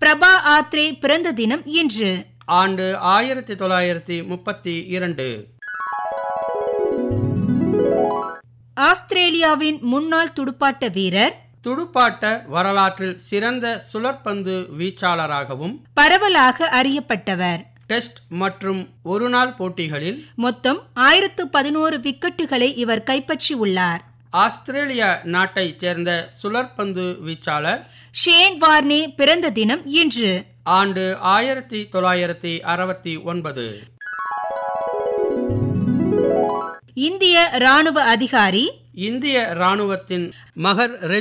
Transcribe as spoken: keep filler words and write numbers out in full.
பிரபா ஆத்ரே பிறந்த தினம் இன்று. ஆண்டு ஆயிரத்தி தொள்ளாயிரத்தி முப்பத்தி இரண்டு. ஆஸ்திரேலியாவின் முன்னாள் துடுப்பாட்ட வீரர், துடுப்பாட்ட வரலாற்றில் சிறந்த சுழற்பந்து வீச்சாளராகவும் பரவலாக அறியப்பட்டவர். டெஸ்ட் மற்றும் ஒருநாள் போட்டிகளில் மொத்தம் ஆயிரத்து பதினோரு விக்கெட்டுகளை இவர் கைப்பற்றி உள்ளார். ஆஸ்திரேலிய நாட்டைச் சேர்ந்த சுழற்பந்து வீச்சாளர் ஷேன் வார்னே பிறந்த தினம் இன்று. ஆண்டு ஆயிரத்தி தொள்ளாயிரத்தி அறுபத்தி ஒன்பது. இந்திய ராணுவ அதிகாரி, இந்திய ராணுவத்தின் மகர்